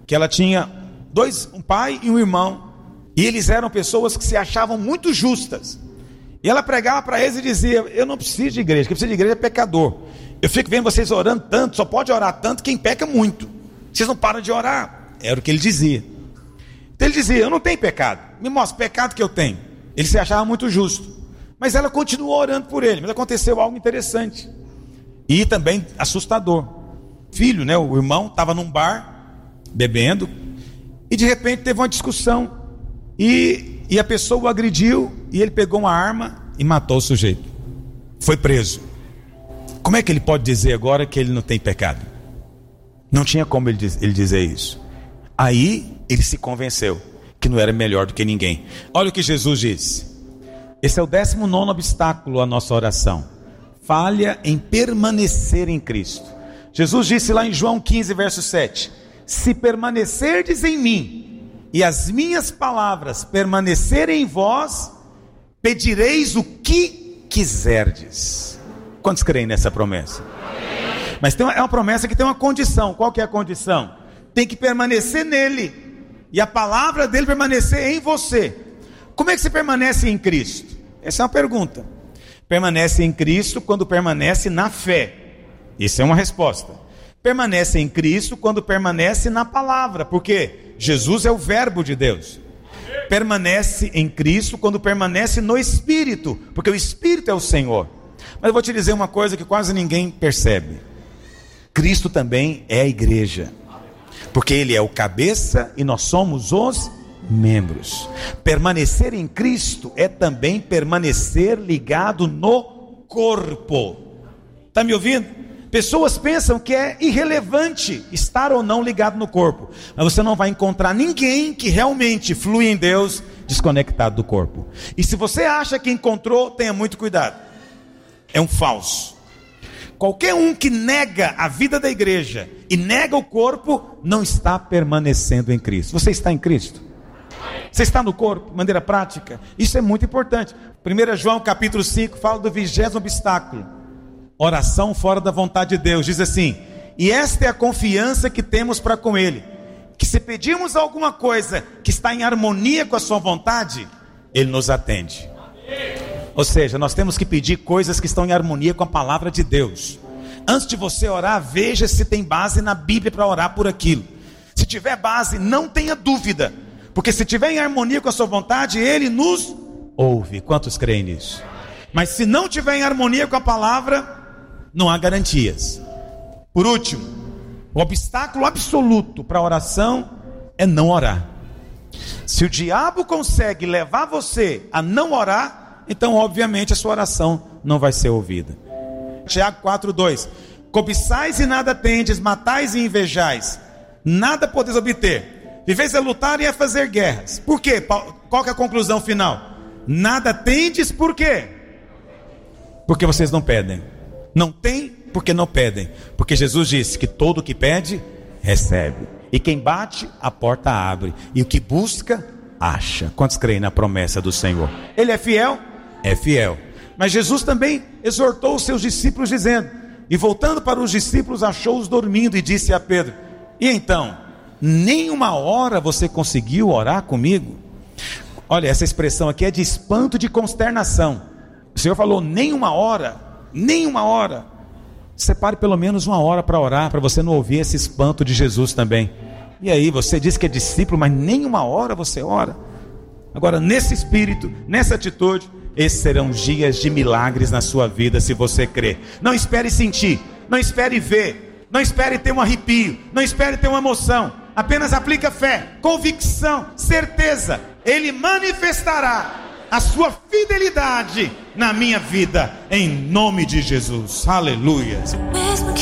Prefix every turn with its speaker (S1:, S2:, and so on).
S1: que ela tinha um pai e um irmão, e eles eram pessoas que se achavam muito justas. E ela pregava para eles e dizia: eu não preciso de igreja, quem precisa de igreja é pecador. Eu fico vendo vocês orando tanto, só pode orar tanto quem peca muito. Vocês não param de orar. Era o que ele dizia. Então ele dizia: eu não tenho pecado, me mostra o pecado que eu tenho. Ele se achava muito justo, mas ela continuou orando por ele. Mas aconteceu algo interessante e também assustador. Filho, né, o irmão estava num bar bebendo, e de repente teve uma discussão, e a pessoa o agrediu, e ele pegou uma arma e matou o sujeito. Foi preso. Como é que ele pode dizer agora que ele não tem pecado? Não tinha como ele dizer isso. Aí ele se convenceu que não era melhor do que ninguém. Olha o que Jesus disse. Esse é o 19º obstáculo à nossa oração: falha em permanecer em Cristo. Jesus disse lá em João 15, verso 7: se permanecerdes em mim e as minhas palavras permanecerem em vós, pedireis o que quiserdes. Quantos creem nessa promessa? Mas é uma promessa que tem uma condição. Qual que é a condição? Tem que permanecer nele, e a palavra dele permanecer em você. Como é que você permanece em Cristo? Essa é uma pergunta. Permanece em Cristo quando permanece na fé. Isso é uma resposta. Permanece em Cristo quando permanece na palavra, porque Jesus é o verbo de Deus. Permanece em Cristo quando permanece no Espírito, porque o Espírito é o Senhor. Mas eu vou te dizer uma coisa que quase ninguém percebe: Cristo também é a igreja, porque Ele é o cabeça e nós somos os membros. Permanecer em Cristo é também permanecer ligado no corpo. Está me ouvindo? Pessoas pensam que é irrelevante estar ou não ligado no corpo, mas você não vai encontrar ninguém que realmente flui em Deus desconectado do corpo. E se você acha que encontrou, tenha muito cuidado. É um falso. Qualquer um que nega a vida da igreja e nega o corpo, não está permanecendo em Cristo. Você está em Cristo? Você está no corpo, de maneira prática? Isso é muito importante. 1 João capítulo 5 fala do 20º obstáculo: oração fora da vontade de Deus. Diz assim: e esta é a confiança que temos para com Ele, que se pedirmos alguma coisa que está em harmonia com a sua vontade, Ele nos atende. Ou seja, nós temos que pedir coisas que estão em harmonia com a palavra de Deus. Antes de você orar, veja se tem base na Bíblia para orar por aquilo. Se tiver base, não tenha dúvida, porque se tiver em harmonia com a sua vontade, Ele nos ouve. Quantos creem nisso? Mas se não tiver em harmonia com a palavra, não há garantias. Por último, o obstáculo absoluto para a oração é não orar. Se o diabo consegue levar você a não orar, então obviamente a sua oração não vai ser ouvida. Tiago 4:2: cobiçais e nada tendes, matais e invejais, nada podeis obter, viveis a lutar e a fazer guerras. Por quê? Qual que é a conclusão final? Nada tendes, por quê? Porque vocês não pedem. Não tem porque não pedem, porque Jesus disse que todo o que pede, recebe, e quem bate, a porta abre, e o que busca, acha. Quantos creem na promessa do Senhor? Ele é fiel? É fiel. Mas Jesus também exortou os seus discípulos dizendo, e voltando para os discípulos, achou-os dormindo, e disse a Pedro: e então, nem uma hora você conseguiu orar comigo? Olha, essa expressão aqui é de espanto, de consternação. O Senhor falou nem uma hora. Separe pelo menos uma hora para orar, para você não ouvir esse espanto de Jesus também. E aí, você diz que é discípulo, mas nem uma hora você ora. Agora, nesse espírito, nessa atitude, esses serão dias de milagres na sua vida, se você crer. Não espere sentir, não espere ver, não espere ter um arrepio, não espere ter uma emoção. Apenas aplica fé, convicção, certeza. Ele manifestará a sua fidelidade na minha vida, em nome de Jesus. Aleluia.